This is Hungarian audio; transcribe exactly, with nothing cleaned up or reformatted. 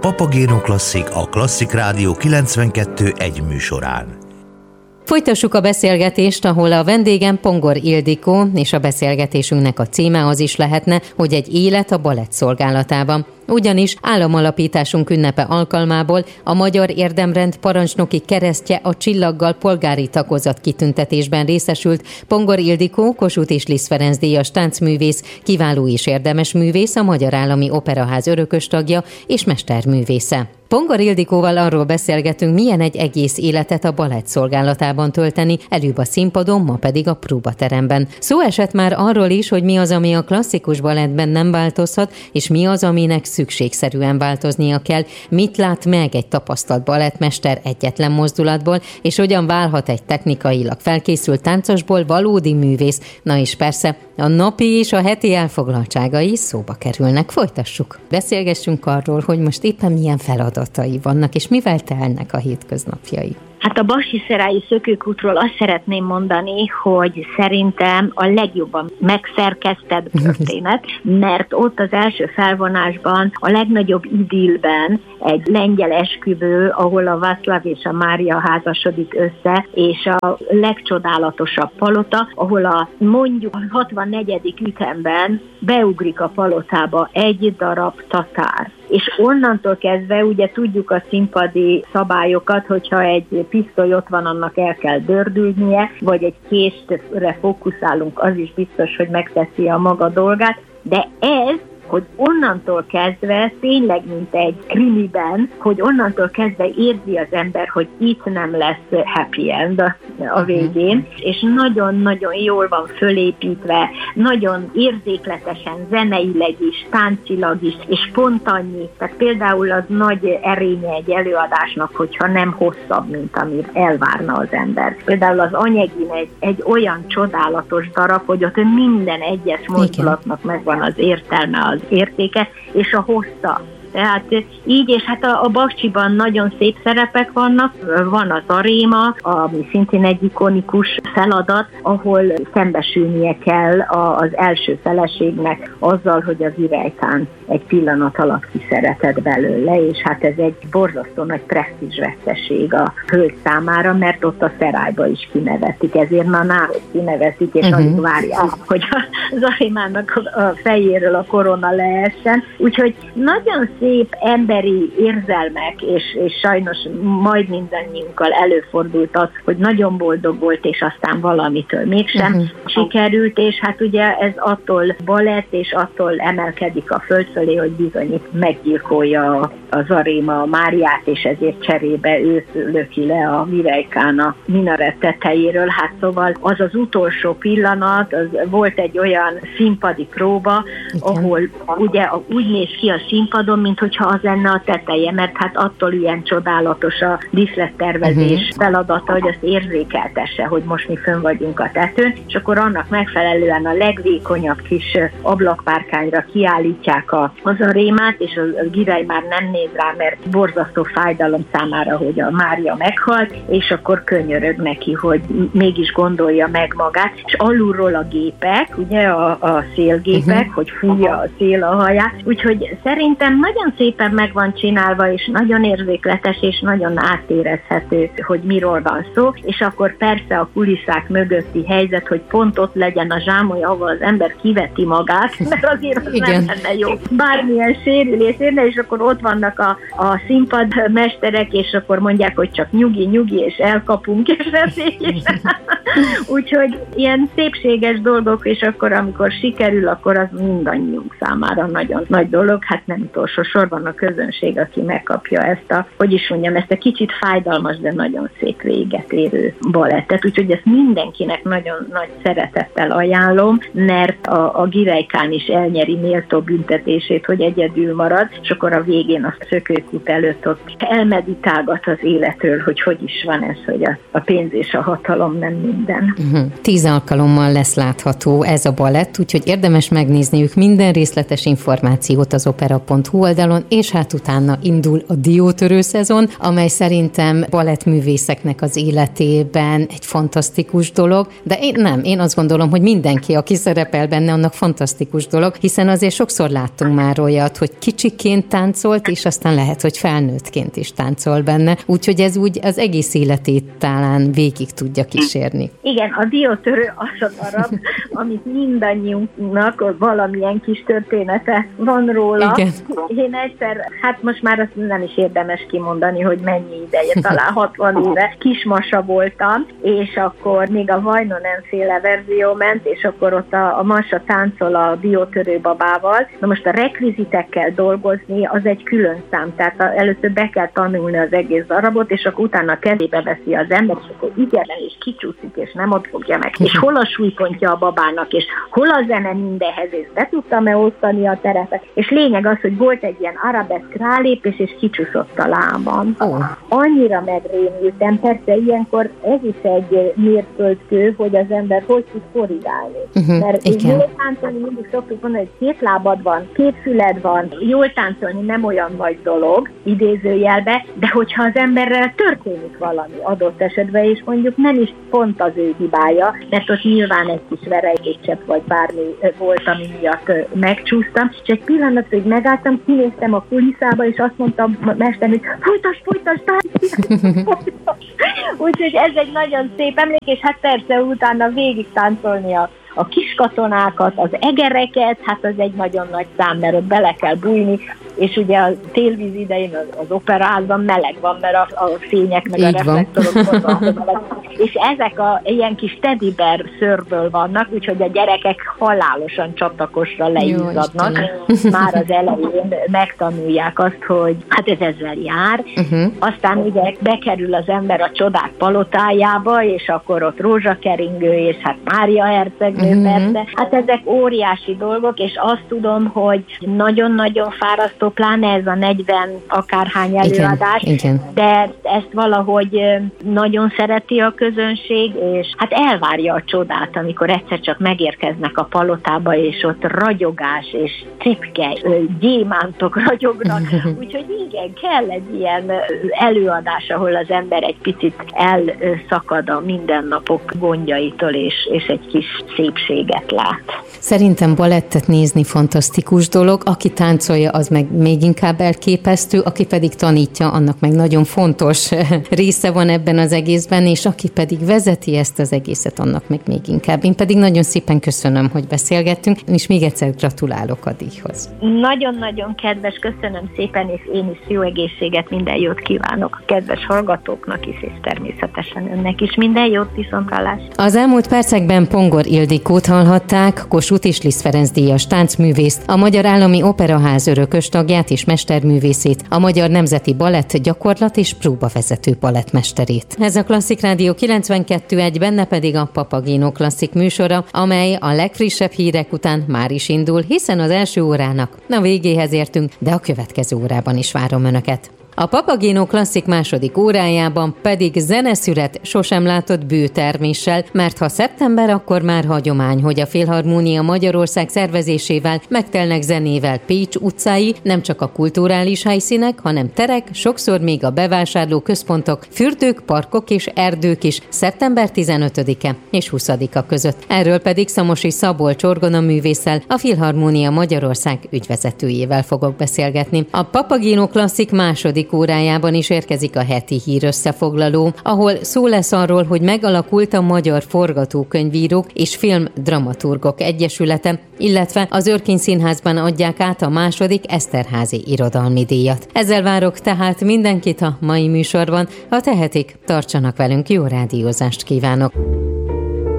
Papagéno Klasszik a Klasszik Rádió kilencvenkettő egy műsorán. Folytassuk a beszélgetést, ahol a vendégem Pongor Ildikó, és a beszélgetésünknek a címe az is lehetne, hogy egy élet a balett szolgálatában. Ugyanis államalapításunk ünnepe alkalmából a Magyar Érdemrend parancsnoki keresztje a csillaggal polgári tagozat kitüntetésben részesült Pongor Ildikó, Kossuth és Liszt Ferenc díjas táncművész, kiváló és érdemes művész, a Magyar Állami Operaház örökös tagja és mesterművésze. Pongor Ildikóval arról beszélgetünk, milyen egy egész életet a balett szolgálatában tölteni, előbb a színpadon, ma pedig a próbateremben. Szó esett már arról is, hogy mi az, ami a klasszikus balettben nem változhat, és mi az, aminek szükségszerűen változnia kell, mit lát meg egy tapasztalt balettmester egyetlen mozdulatból, és hogyan válhat egy technikailag felkészült táncosból valódi művész. Na és persze, a napi és a heti elfoglaltságai szóba kerülnek. Folytassuk. Beszélgessünk arról, hogy most éppen milyen feladatai vannak, és mivel telnek a hétköznapjai. Hát a Baksy-Szerályi Szökőkútról azt szeretném mondani, hogy szerintem a legjobban megszerkesztett történet, mert ott az első felvonásban, a legnagyobb idillben egy lengyel esküvő, ahol a Václav és a Mária házasodik össze, és a legcsodálatosabb palota, ahol a mondjuk hatvannegyedik ütemben beugrik a palotába egy darab tatár. És onnantól kezdve ugye tudjuk a színpadi szabályokat, hogyha egy pisztoly ott van, annak el kell dördülnie, vagy egy késtre fókuszálunk, az is biztos, hogy megteszi a maga dolgát, de ez, hogy onnantól kezdve, tényleg mint egy krimiben, hogy onnantól kezdve érzi az ember, hogy itt nem lesz happy end a, a végén, és nagyon-nagyon jól van fölépítve, nagyon érzékletesen, zeneileg is, táncilag is, és pont annyi. Tehát például az nagy erénye egy előadásnak, hogyha nem hosszabb, mint amit elvárna az ember. Például az Anyegin egy, egy olyan csodálatos darab, hogy ott minden egyes mozdulatnak megvan az értelme, az értéke, és a hossza. Tehát így, és hát a, a Baksyiban nagyon szép szerepek vannak, van az aréma, ami szintén egy ikonikus feladat, ahol szembesülnie kell a, az első feleségnek azzal, hogy az Virejkán egy pillanat alatt kiszeretett belőle, és hát ez egy borzasztó nagy presztízsveszteség a hölgy számára, mert ott a szerályba is kinevetik, ezért manához kinevetik, és uh-huh. alig várják, hogy az arémának a fejéről a korona leessen. Úgyhogy nagyon szép emberi érzelmek, és, és sajnos majd mindannyiunkkal előfordult az, hogy nagyon boldog volt, és aztán valamitől mégsem uh-huh. sikerült, és hát ugye ez attól balett, és attól emelkedik a föld fölé, hogy bizony meggyilkolja az aréma a Máriát, és ezért cserébe őt löki le a Virejkán a minaret tetejéről. Hát szóval az az utolsó pillanat, az volt egy olyan színpadi próba, igen. ahol ugye úgy néz ki a színpadon, mint hogyha az lenne a teteje, mert hát attól ilyen csodálatos a díszlettervezés uh-huh. feladata, hogy azt érzékeltesse, hogy most mi fönn vagyunk a tetőn, és akkor annak megfelelően a legvékonyabb kis ablakpárkányra kiállítják a, az arémát, és a, a Girej már nem néz rá, mert borzasztó fájdalom számára, hogy a Mária meghalt, és akkor könyörög neki, hogy mégis gondolja meg magát, és alulról a gépek, ugye a, a szélgépek, uh-huh. hogy fújja a szél a haját, úgyhogy szerintem nagyon szépen meg van csinálva, és nagyon érzékletes, és nagyon átérezhető, hogy miről van szó, és akkor persze a kulisszák mögötti helyzet, hogy pont ott legyen a zsámoly, ahol az ember kiveti magát, mert azért az nem lenne jó. Bármilyen sérülés érne, és akkor ott vannak a, a színpadmesterek, és akkor mondják, hogy csak nyugi, nyugi, és elkapunk, és és úgyhogy ilyen szépséges dolgok, és akkor amikor sikerül, akkor az mindannyiunk számára nagyon nagy dolog, hát nem utolsó sorban a közönség, aki megkapja ezt a, hogy is mondjam, ezt a kicsit fájdalmas, de nagyon szép véget érő balettet, úgyhogy ezt mindenkinek nagyon nagy szeretettel ajánlom, mert a, a Girejkán is elnyeri méltó büntetését, hogy egyedül marad, és akkor a végén a Szökőkút előtt ott elmeditálgat az életről, hogy hogy is van ez, hogy a, a pénz és a hatalom nem minden. Uh-huh. Tíz alkalommal lesz látható ez a balett, úgyhogy érdemes megnézniük minden részletes információt az opera pont hu oldalon. oldalon, és hát utána indul a diótörő szezon, amely szerintem balettművészeknek az életében egy fantasztikus dolog, de én nem, én azt gondolom, hogy mindenki, aki szerepel benne, annak fantasztikus dolog, hiszen azért sokszor láttunk már olyat, hogy kicsiként táncolt, és aztán lehet, hogy felnőttként is táncol benne, úgyhogy ez úgy az egész életét talán végig tudja kísérni. Igen, a diótörő az a darab, amit mindannyiunknak valamilyen kis története van róla. Igen. Én egyszer, hát most már azt nem is érdemes kimondani, hogy mennyi ideje, talán hatvan éve kismasa voltam, és akkor még a Vajnonen féle verzió ment, és akkor ott a, a masa táncol a diótörő babával. Na most a rekvizitekkel dolgozni, az egy külön szám, tehát a, először be kell tanulni az egész darabot, és akkor utána kezébe veszi az ember, és akkor igen, és kicsúszik, és nem ott fogja meg. És hol a súlypontja a babának, és hol a zene mindenhez, és be tudtam-e osztani a terepet. És lényeg az, hogy volt egy ilyen arabeszk rálépés, és kicsúszott a lábam. Oh. Annyira megrémültem, persze ilyenkor ez is egy mérföldkő, hogy az ember hogy tud korrigálni. Uh-huh, Mert jól táncolni, mindig szoktuk mondani, hogy két lábad van, két füled van, jól táncolni nem olyan nagy dolog, idézőjelbe, de hogyha az emberrel történik valami adott esetben, és mondjuk nem is pont az ő hibája, mert ott nyilván egy kis verejtécsepp vagy bármi volt, ami miatt megcsúsztam, és egy pillanat, hogy megálltam, kinéztem a kulisszába, és azt mondtam a mesternek, folytasd, folytasd, folytasd! Úgyhogy ez egy nagyon szép emlék, és hát persze utána végig táncolni a a kiskatonákat, az egereket, hát az egy nagyon nagy szám, mert ott bele kell bújni, és ugye a télvíz idején az, az operázban meleg van, mert a, a fények meg így a reflektorok van. És ezek a ilyen kis teddybear szőrből vannak, úgyhogy a gyerekek halálosan csatakosra leizzadnak. Már az elején megtanulják azt, hogy hát ez ezzel jár. Uh-huh. Aztán ugye bekerül az ember a csodák palotájába, és akkor ott rózsakeringő, és hát Mária herceg, Uh-huh. persze. Hát ezek óriási dolgok, és azt tudom, hogy nagyon-nagyon fárasztó, pláne ez a negyven akárhány előadás, igen, igen. de ezt valahogy nagyon szereti a közönség, és hát elvárja a csodát, amikor egyszer csak megérkeznek a palotába, és ott ragyogás, és cipke, gyémántok ragyognak, úgyhogy igen, kell egy ilyen előadás, ahol az ember egy picit elszakad a mindennapok gondjaitól, és, és egy kis szépséget lát. Szerintem balettet nézni fantasztikus dolog, aki táncolja, az meg még inkább elképesztő, aki pedig tanítja, annak meg nagyon fontos része van ebben az egészben, és aki pedig vezeti ezt az egészet, annak meg még inkább. Én pedig nagyon szépen köszönöm, hogy beszélgettünk, és még egyszer gratulálok a díjhoz. Nagyon-nagyon kedves, köszönöm szépen, és én is jó egészséget, minden jót kívánok a kedves hallgatóknak is, és természetesen önnek is minden jót, viszontlátásra. Az elmúlt percekben Pongor Ildikót hallhatták, Kossuth és Liszt Ferenc díjas táncművészt, a Magyar Állami Operaház örökös tagját és mesterművészét, a Magyar Nemzeti Balett gyakorlat és próbavezető balettmesterét. Ez a Klasszik Rádió kilencvenkettő egy, benne pedig a Papageno klasszik műsora, amely a legfrissebb hírek után már is indul, hiszen az első órának a végéhez értünk, de a következő órában is várom Önöket. A Papageno klasszik második órájában pedig zeneszület sosem látott bőterméssel, mert ha szeptember, akkor már hagyomány, hogy a Filharmónia Magyarország szervezésével megtelnek zenével Pécs utcái, nem csak a kulturális helyszínek, hanem terek, sokszor még a bevásárló központok, fürdők, parkok és erdők is szeptember tizenötödike és huszadika között. Erről pedig Szamosi Szabolcs orgonaművésszel, a Filharmónia Magyarország ügyvezetőjével fogok beszélgetni. A Papageno klasszik második órájában is érkezik a heti hír összefoglaló, ahol szó lesz arról, hogy megalakult a Magyar Forgatókönyvírók és Filmdramaturgok Egyesülete, illetve az Örkény Színházban adják át a második Eszterházy irodalmi díjat. Ezzel várok tehát mindenkit a mai műsorban. Ha tehetik, tartsanak velünk, jó rádiózást kívánok!